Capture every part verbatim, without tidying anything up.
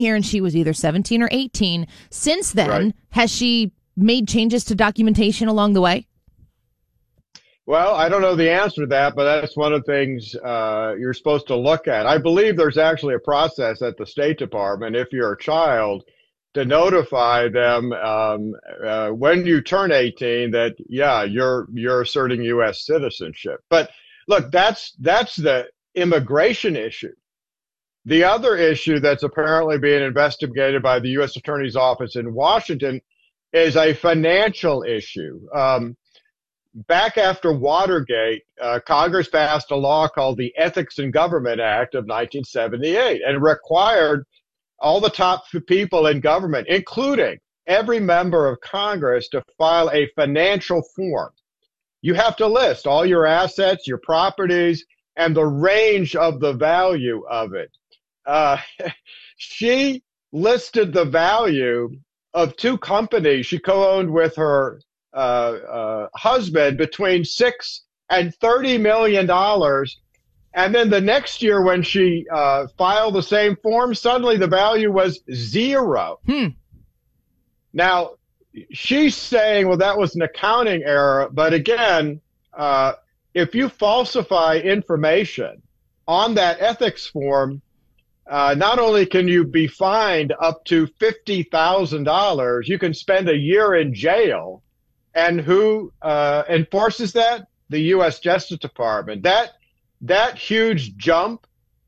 here and she was either seventeen or eighteen. Since then, Right. has she made changes to documentation along the way? Well, I don't know the answer to that, but that's one of the things uh, you're supposed to look at. I believe there's actually a process at the State Department, if you're a child, to notify them um, uh, when you turn eighteen that, yeah, you're you're asserting U S citizenship. But look, that's that's the immigration issue. The other issue that's apparently being investigated by the U S Attorney's Office in Washington is a financial issue. Um, back after Watergate, uh, Congress passed a law called the Ethics in Government Act of nineteen seventy-eight, and required all the top people in government, including every member of Congress, to file a financial form. You have to list all your assets, your properties, and the range of the value of it. Uh, she listed the value of two companies she co-owned with her uh, uh, husband between six and thirty million dollars. And then the next year, when she uh, filed the same form, suddenly the value was zero. Hmm. Now, she's saying, well, that was an accounting error. But again, uh, if you falsify information on that ethics form, uh, not only can you be fined up to fifty thousand dollars, you can spend a year in jail. And who uh, enforces that? The U S Justice Department. That That huge jump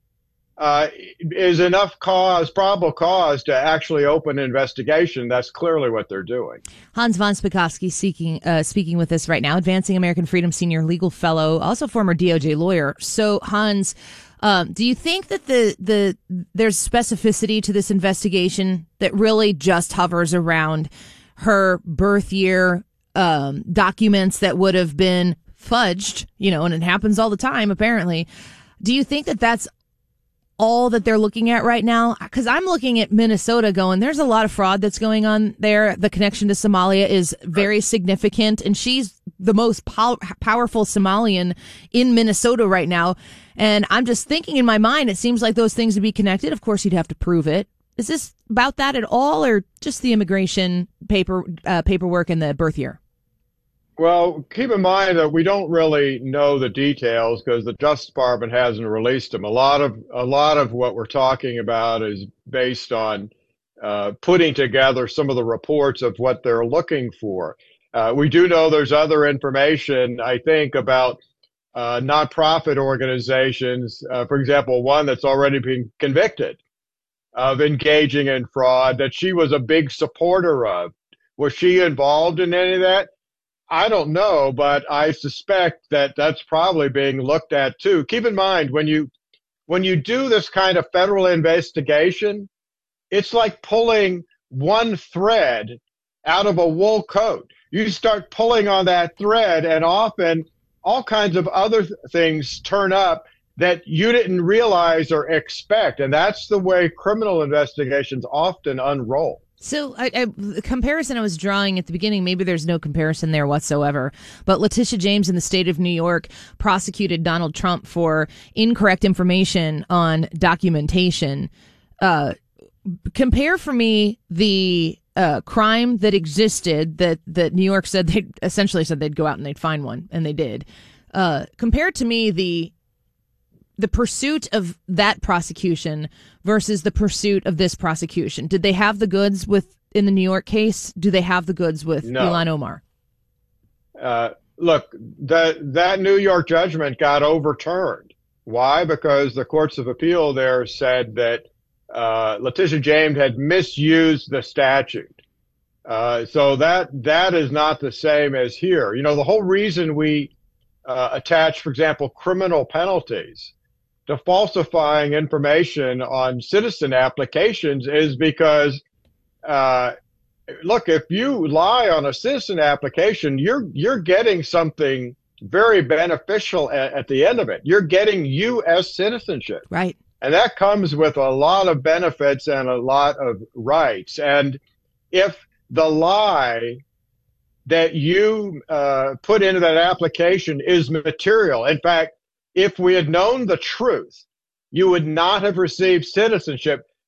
uh, is enough cause, probable cause, to actually open an investigation. That's clearly what they're doing. Hans von Spakovsky speaking, uh, speaking with us right now, Advancing American Freedom Senior Legal Fellow, also former D O J lawyer. So, Hans, um, do you think that the the there's specificity to this investigation that really just hovers around her birth year um, documents that would have been fudged, you know, and it happens all the time, apparently. Do you think that that's all that they're looking at right now? Because I'm looking at Minnesota going, there's a lot of fraud that's going on there. The connection to Somalia is very significant, and she's the most pow- powerful Somalian in Minnesota right now. And I'm just thinking in my mind, it seems like those things would be connected. Of course, you'd have to prove it. Is this about that at all, or just the immigration paper uh, paperwork and the birth year? Well, keep in mind that we don't really know the details because the Justice Department hasn't released them. A lot of a lot of what we're talking about is based on uh, putting together some of the reports of what they're looking for. Uh, we do know there's other information, I think, about uh, nonprofit organizations. Uh, for example, one that's already been convicted of engaging in fraud that she was a big supporter of. Was she involved in any of that? I don't know, but I suspect that that's probably being looked at too. Keep in mind, when you when you do this kind of federal investigation, it's like pulling one thread out of a wool coat. You start pulling on that thread, and often all kinds of other th- things turn up that you didn't realize or expect. And that's the way criminal investigations often unroll. So I, I, the comparison I was drawing at the beginning, maybe there's no comparison there whatsoever, but Letitia James in the state of New York prosecuted Donald Trump for incorrect information on documentation. Uh, compare for me the uh, crime that existed that, that New York said they essentially said they'd go out and they'd find one, and they did. Uh, compare to me the the pursuit of that prosecution versus the pursuit of this prosecution. Did they have the goods with in the New York case? Do they have the goods with No. Ilhan Omar? Uh, look, that that New York judgment got overturned. Why? Because the courts of appeal there said that uh, Letitia James had misused the statute. Uh, so that that is not the same as here. You know, the whole reason we uh, attach, for example, criminal penalties to falsifying information on citizen applications is because, uh, look, if you lie on a citizen application, you're you're getting something very beneficial at, at the end of it. You're getting U S citizenship. Right. And that comes with a lot of benefits and a lot of rights. And if the lie that you uh, put into that application is material, in fact, if we had known the truth, you would not have received citizenship.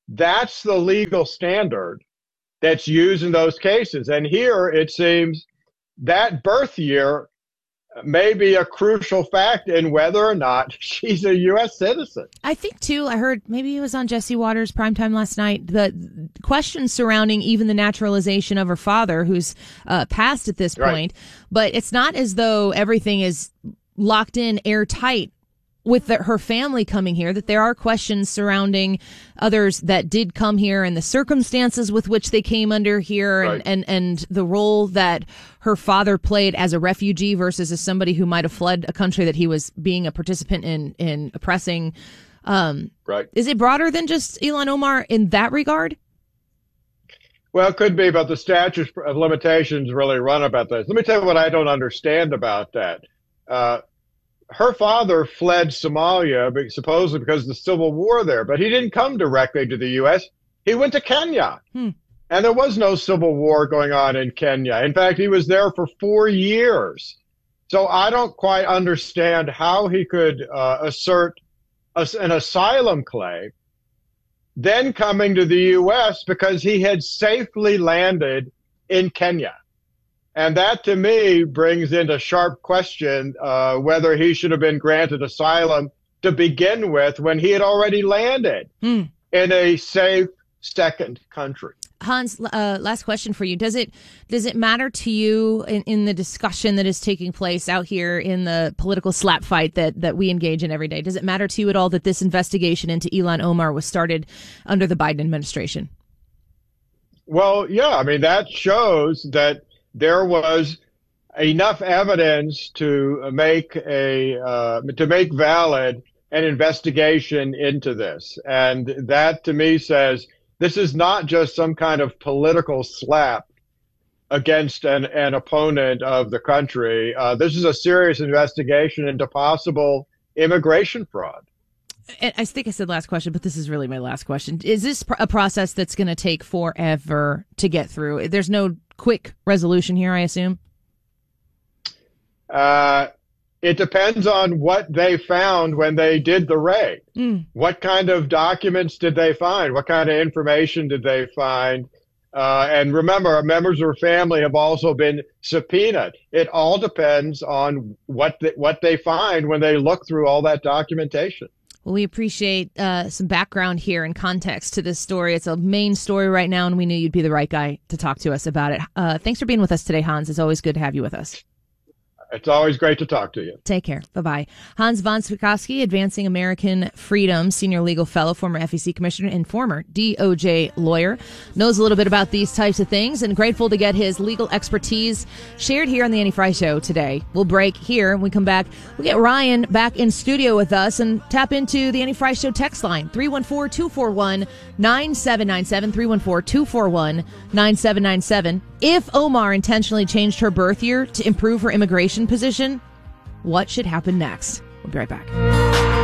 That's the legal standard that's used in those cases. And here it seems that birth year may be a crucial fact in whether or not she's a U S citizen. I think, too, I heard maybe it was on Jesse Waters' primetime last night, the questions surrounding even the naturalization of her father, who's uh, passed at this point. Right. But it's not as though everything is locked in airtight with the, her family coming here, that there are questions surrounding others that did come here and the circumstances with which they came under here, right. and, and, and the role that her father played as a refugee versus as somebody who might have fled a country that he was being a participant in, in oppressing. Um, right. Is it broader than just Ilhan Omar in that regard? Well, it could be, but the statute of limitations really run about this. Let me tell you what I don't understand about that. Uh, Her father fled Somalia, supposedly because of the civil war there, but he didn't come directly to the U S. He went to Kenya, hmm. and there was no civil war going on in Kenya. In fact, he was there for four years. So I don't quite understand how he could uh, assert a, an asylum claim, then coming to the U S because he had safely landed in Kenya. And that, to me, brings into sharp question uh, whether he should have been granted asylum to begin with when he had already landed hmm. in a safe second country. Hans, uh, last question for you. Does it does it matter to you in, in the discussion that is taking place out here in the political slap fight that, that we engage in every day? Does it matter to you at all that this investigation into Ilhan Omar was started under the Biden administration? Well, yeah. I mean, that shows that there was enough evidence to make a uh, to make valid an investigation into this, and that to me says this is not just some kind of political slap against an, an opponent of the country. Uh, this is a serious investigation into possible immigration fraud. And I think I said last question, but this is really my last question. Is this a process that's going to take forever to get through? There's no quick resolution here, I assume? Uh, it depends on what they found when they did the raid. Mm. What kind of documents did they find? What kind of information did they find? Uh, and remember, members of her family have also been subpoenaed. It all depends on what the, what they find when they look through all that documentation. Well, we appreciate uh, some background here and context to this story. It's a main story right now, and we knew you'd be the right guy to talk to us about it. Uh, thanks for being with us today, Hans. It's always good to have you with us. It's always great to talk to you. Take care. Bye-bye. Hans von Spakovsky, Advancing American Freedom, Senior Legal Fellow, former F E C Commissioner, and former D O J lawyer. Knows a little bit about these types of things, and grateful to get his legal expertise shared here on the Annie Frey Show today. We'll break here. When we come back, we'll get Ryan back in studio with us and tap into the Annie Frey Show text line, three one four, two four one, nine seven nine seven, three one four, two four one, nine seven nine seven. If Omar intentionally changed her birth year to improve her immigration position, what should happen next? We'll be right back.